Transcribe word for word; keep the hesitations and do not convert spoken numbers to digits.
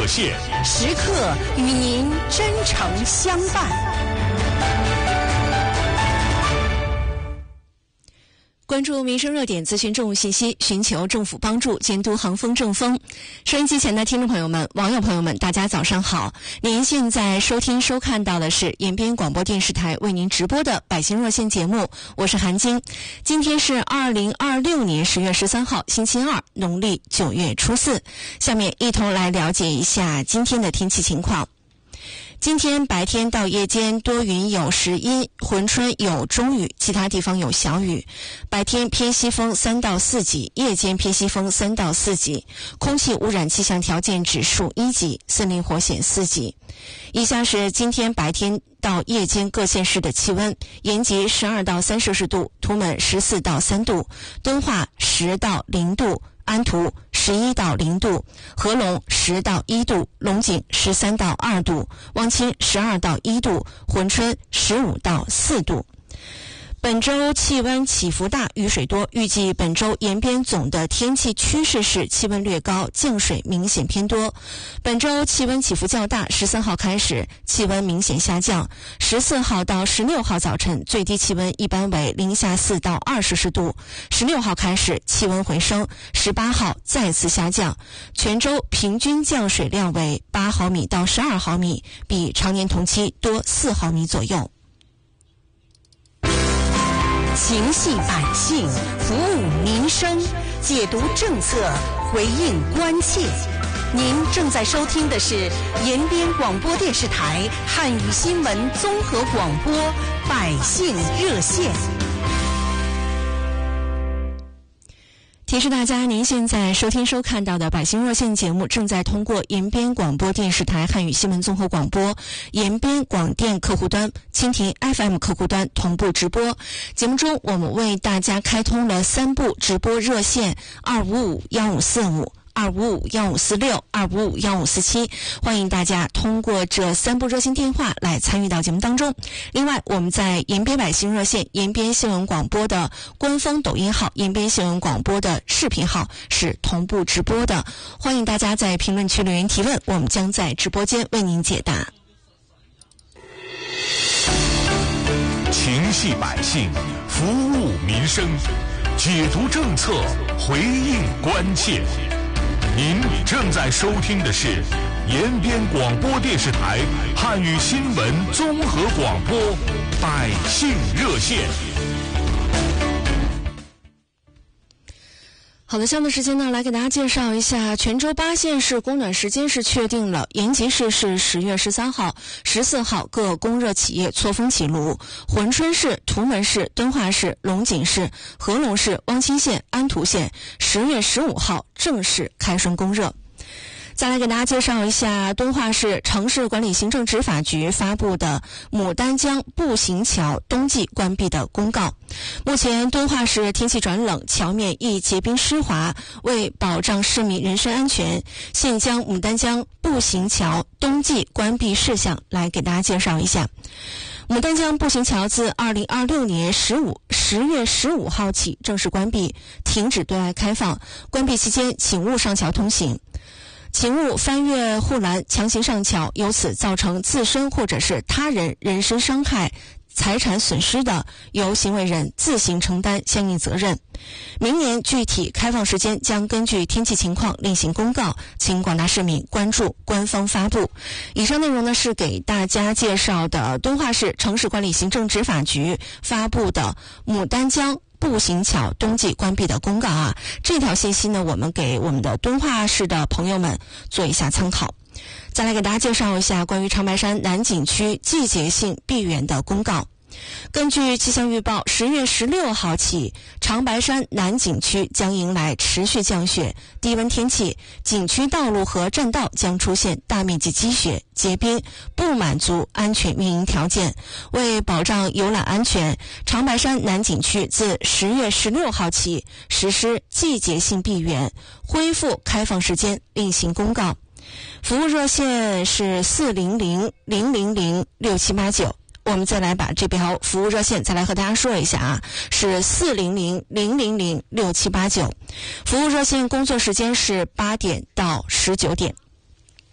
热线， 时刻与您真诚相伴。关注民生热点，咨询政务信息，寻求政府帮助，监督行风政风。收音机前的听众朋友们、网友朋友们，大家早上好！您现在收听收看到的是延边广播电视台为您直播的百姓热线节目，我是韩晶。今天是二零二六年十月十三号，星期二，农历九月初四。下面一同来了解一下今天的天气情况。今天白天到夜间多云有时阴，珲春有中雨，其他地方有小雨。白天偏西风三到四级，夜间偏西风三到四级，空气污染气象条件指数一级，森林火险四级。以下是今天白天到夜间各县市的气温：延吉十二到三摄氏度，图们十四到三度，敦化十到零度。安图十一到零度，合龙十到一度，龙井十三到二度，汪清十二到一度，珲春十五到四度。本周气温起伏大，雨水多，预计本周延边总的天气趋势是气温略高，降水明显偏多。本周气温起伏较大，十三号开始气温明显下降，十四号到十六号早晨最低气温一般为零下四到二摄氏度，十六号开始气温回升，十八号再次下降。全周平均降水量为八毫米到十二毫米，比常年同期多四毫米左右。情系百姓，服务民生，解读政策，回应关切。您正在收听的是延边广播电视台汉语新闻综合广播百姓热线。提示大家，您现在收听收看到的百姓热线节目正在通过延边广播电视台汉语新闻综合广播、延边广电客户端、蜻蜓 F M 客户端同步直播。节目中，我们为大家开通了三部直播热线：二五五幺五四五。二五五幺五四六、二五五幺五四七，欢迎大家通过这三部热线电话来参与到节目当中。另外，我们在延边百姓热线、延边新闻广播的官方抖音号、延边新闻广播的视频号是同步直播的，欢迎大家在评论区留言提问，我们将在直播间为您解答。 情系百姓，服务民生，解读政策，回应关切。您正在收听的是延边广播电视台汉语新闻综合广播百姓热线。 好的，下面时间呢，来给大家介绍一下全州八县市供暖时间是确定了。延吉市是十月十三号、十四号各供热企业错峰起炉，珲春市、图门市、敦化市、龙井市、合龙市、汪清县、安图县十月十五号正式开春供热。再来给大家介绍一下敦化市城市管理行政执法局发布的牡丹江步行桥冬季关闭的公告。目前敦化市天气转冷，桥面易结冰湿滑，为保障市民人身安全，现将牡丹江步行桥冬季关闭事项来给大家介绍一下。牡丹江步行桥自二零二六年十五十月十五号起正式关闭，停止对外开放。关闭期间，请勿上桥通行。请勿翻越护栏强行上桥，由此造成自身或者是他人人身伤害、财产损失的，由行为人自行承担相应责任。明年具体开放时间将根据天气情况另行公告，请广大市民关注官方发布。以上内容呢是给大家介绍的敦化市城市管理行政执法局发布的牡丹江步行桥冬季关闭的公告啊，这条信息呢，我们给我们的敦化市的朋友们做一下参考。再来给大家介绍一下关于长白山南景区季节性闭园的公告。根据气象预报，十月十六号起，长白山南景区将迎来持续降雪、低温天气，景区道路和栈道将出现大面积积雪、结冰，不满足安全运营条件。为保障游览安全，长白山南景区自十月十六号起实施季节性闭园，恢复开放时间另行公告。服务热线是四零零零零零六七八九。我们再来把这条服务热线再来和大家说一下啊，是四零零零零零六七八九。服务热线工作时间是八点到十九点。